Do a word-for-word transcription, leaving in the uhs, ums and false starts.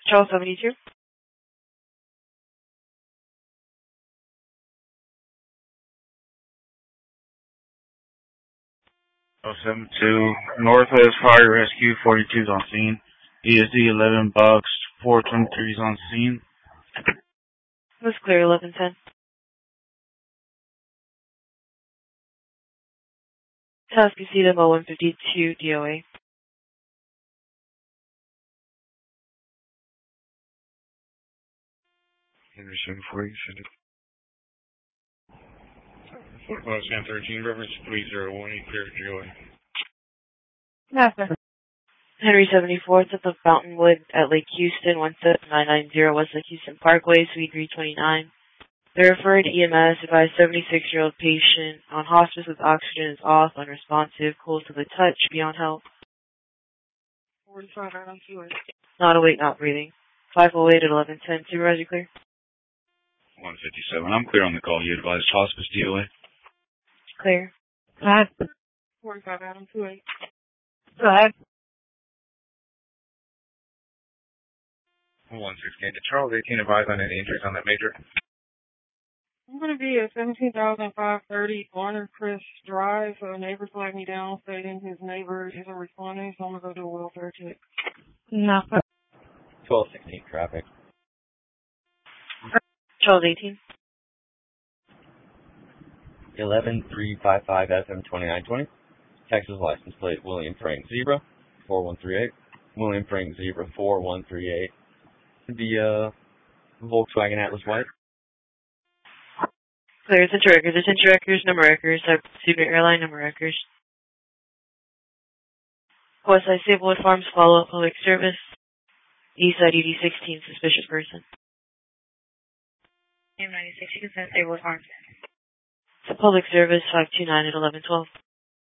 Charles seventy-two. oh seven two, Northwest Fire Rescue, forty-two's on scene. E S D eleven Box, four twenty-three's on scene. Was clear, eleven ten. Task Casita Mo one fifty-two, D O A. Henry seven four, you said it. Well, San thirteen, reference three zero one eight, clear, D O A. Yes, sir. Henry seventy-four, at the Fountainwood at Lake Houston, one seven nine nine zero West Lake Houston Parkway, Suite three twenty-nine. The referred E M S advised seventy-six-year-old patient on hospice with oxygen is off, unresponsive, cold to the touch, beyond help. forty-five, right on two eight. Not awake, not breathing. five oh eight at eleven ten, supervisor clear. one fifty-seven, I'm clear on the call. You advised hospice, D O A. Clear. Go ahead. forty-five, right on two eight. Go ahead. one sixteen, Charles eighteen, advised on any injuries on that major. I'm going to be at seventeen thousand five thirty Warner Chris Drive. So a neighbor flagged me down stating his neighbor isn't responding, so I'm going to go do a welfare check. No. twelve sixteen traffic. Charles eighteen. eleven three five five S M twenty-nine twenty. Texas license plate William Frank Zebra four one three eight. William Frank Zebra four one three eight. The uh, Volkswagen Atlas White. Clear, attention records, attention records, number records, student airline number records. Westside Sablewood Farms follow-up public service. Eastside E D sixteen, suspicious person. M ninety-six, you can send Sablewood Farms. It's a public service, five two nine at eleven twelve.